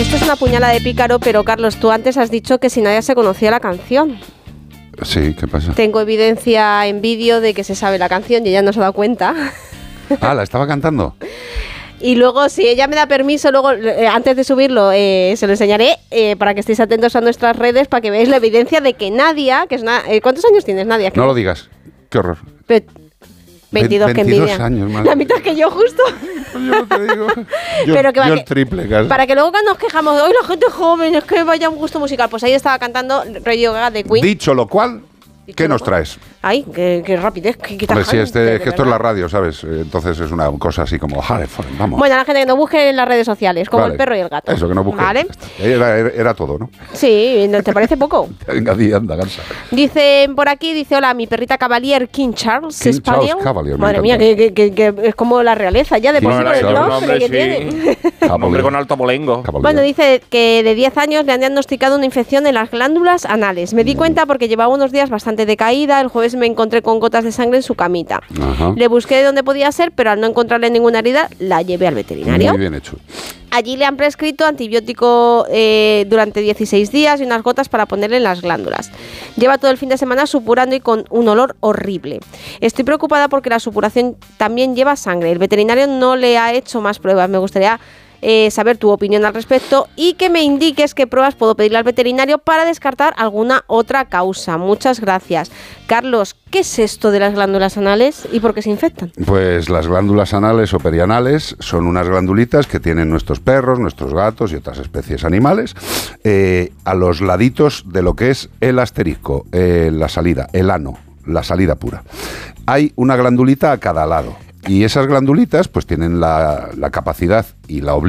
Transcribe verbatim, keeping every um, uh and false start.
Esto es una puñalada de pícaro, pero Carlos, tú antes has dicho que si nadie se conocía la canción. Sí, ¿qué pasa? Tengo evidencia en vídeo de que se sabe la canción y ella no se ha dado cuenta. Ah, ¿la estaba cantando? Y luego, si ella me da permiso, luego, eh, antes de subirlo, eh, se lo enseñaré eh, para que estéis atentos a nuestras redes, para que veáis la evidencia de que Nadia, que es una... Eh, ¿Cuántos años tienes, Nadia? No lo digas. Qué horror. Pero, veintidós, que envidia. veintidós años más. La mitad que yo, justo. Yo no te digo. Yo, Pero que va yo que, el triple casi. Para que luego cuando nos quejamos de hoy la gente joven, es que vaya un gusto musical, pues ahí estaba cantando Radio Gaga de Queen. Dicho lo cual, ¿qué nos traes? Ay, qué, qué rapidez, qué, qué Hombre, si tajante, este, de que esto es la verdad. radio, ¿sabes? Entonces es una cosa así como, "Jale, vamos". Bueno, la gente que nos busque en las redes sociales, como Vale. el perro y el gato. Eso, que no busque. ¿Vale? Era, era, era todo, ¿no? Sí, ¿no te parece poco? Venga, di, anda, gansa. Dicen por aquí, dice, hola, mi perrita Cavalier King Charles King Spaniel. Charles Cavalier, me Madre mía, encanta. que, que, que, que es como la realeza, ya de por sí King con el Charles. nombre hombre, que sí. tiene. Un hombre con alto abolengo. Cavalier. Bueno, dice que de diez años le han diagnosticado una infección en las glándulas anales. Me di cuenta porque llevaba unos días bastante decaída. El jueves me encontré con gotas de sangre en su camita. Ajá. Le busqué de dónde podía ser, pero al no encontrarle ninguna herida, la llevé al veterinario. Muy bien hecho. Allí le han prescrito antibiótico eh, durante dieciséis días y unas gotas para ponerle en las glándulas. Lleva todo el fin de semana supurando y con un olor horrible. Estoy preocupada porque la supuración también lleva sangre. El veterinario no le ha hecho más pruebas. Me gustaría eh, saber tu opinión al respecto y que me indiques qué pruebas puedo pedirle al veterinario para descartar alguna otra causa. Muchas gracias. Carlos, ¿qué es esto de las glándulas anales y por qué se infectan? Pues las glándulas anales o perianales son unas glandulitas que tienen nuestros perros, nuestros gatos y otras especies animales eh, a los laditos de lo que es el asterisco, eh, la salida, el ano, la salida pura. Hay una glandulita a cada lado y esas glandulitas pues tienen la, la capacidad y la obligación